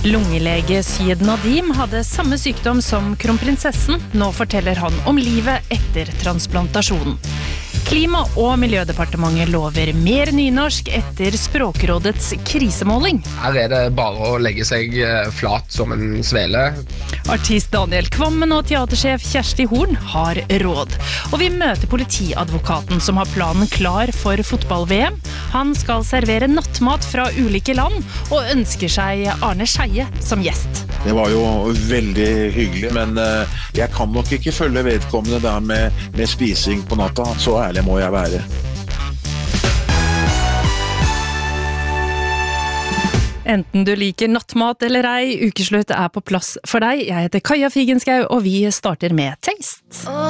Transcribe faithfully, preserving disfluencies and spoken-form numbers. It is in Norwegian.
Lungelege Syed Nadim hadde samme sykdom som kronprinsessen. Nå forteller han om livet etter transplantasjonen. Klima- og miljødepartementet lover mer nynorsk etter Språkrådets krisemåling. Her er det bare å legge seg flat som en svele. Artist Daniel Kvammen og teatersjef Kjersti Horn har råd. Og vi møter politiadvokaten som har planen klar for fotball-V M. Han skal servere nattmat fra ulike land og ønsker seg Arne Scheie som gjest. Det var jo veldig hyggelig, men jeg kan nok ikke følge vedkommende der med, med spising på natta. Så ærlig må jeg være. Enten du liker nattmat eller ei, ukeslutt er på plass for deg. Jeg heter Kaja Figenschou, og vi starter med Taste.